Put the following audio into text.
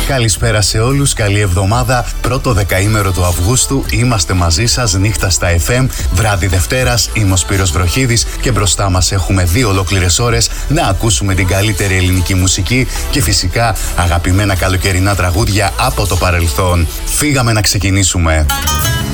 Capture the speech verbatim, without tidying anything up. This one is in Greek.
Καλησπέρα σε όλους, καλή εβδομάδα. Πρώτο δεκαήμερο του Αυγούστου είμαστε μαζί σας, νύχτα στα εφ εμ, βράδυ Δευτέρας. Είμαι ο Σπύρος Βροχίδης και μπροστά μας έχουμε δύο ολόκληρες ώρες να ακούσουμε την καλύτερη ελληνική μουσική και φυσικά αγαπημένα καλοκαιρινά τραγούδια από το παρελθόν. Φύγαμε να ξεκινήσουμε.